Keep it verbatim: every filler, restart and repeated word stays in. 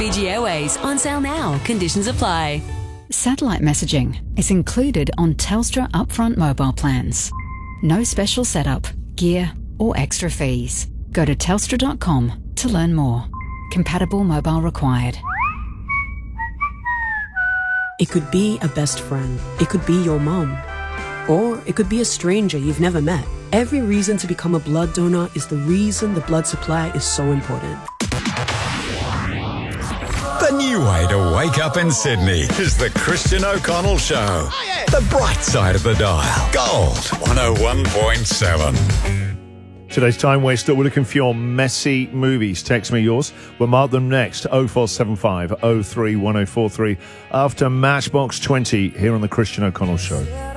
Fiji Airways on sale now. Conditions apply. Satellite messaging is included on Telstra upfront mobile plans. No special setup, gear or extra fees. Go to telstra dot com to learn more. Compatible mobile required. It could be a best friend. It could be your mom. Or it could be a stranger you've never met. Every reason to become a blood donor is the reason the blood supply is so important. The new way to wake up in Sydney is the Christian O'Connell Show. The bright side of the dial. Gold one oh one point seven. Today's time waster, we're looking for your messy movies. Text me yours. We'll mark them next. oh four seven five oh three one oh four three after Matchbox twenty here on the Christian O'Connell Show.